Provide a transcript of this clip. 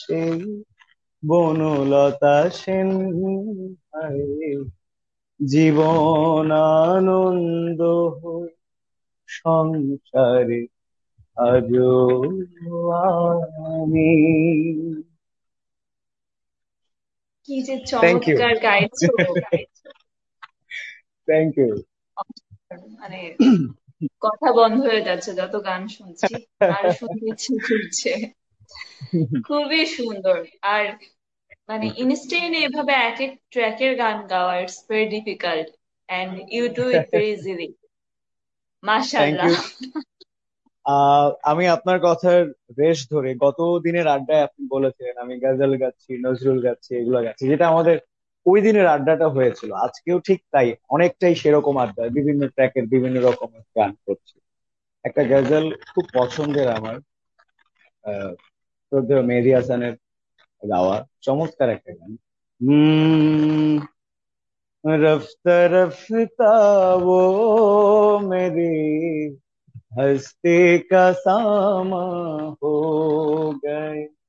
সেই বনলতা সেন, হায় জীবন আনন্দ হোক সংসারে আজো আমি। কি যে থ্যাংক ইউ। চমৎকার গাইছো! Thank you. মানে কথা বন্ধ হয়ে যাচ্ছে যত গান শুনছি, আর শুনতে ইচ্ছে করছে। খুবই সুন্দর। আর মানে ইনস্টেন্ট এভাবে এক এক ট্র্যাকের গান গাওয়া, it's very difficult and you do it very easily. Thank মাশাআল্লাহ। ইউ। আমি আপনার কথার রেশ ধরে গত দিনের আড্ডায় আপনি বলেছেন আমি গজল গাচ্ছি, নজরুল গাচ্ছি, এগুলো গাচ্ছি, যেটা আমাদের ওই দিনের আড্ডাটা হয়েছিল। আজকেও ঠিক তাই, অনেকটাই সেরকম আড্ডা, বিভিন্ন ট্র্যাকের বিভিন্ন রকমের গান করছি। একটা গজল খুব পছন্দের আমার, শ্রদ্ধেয় মেহেদী হাসানের গাওয়া, চমৎকার একটা গান। रफ्ता रफ्ता वो मेरी हस्ती का सामा हो गए।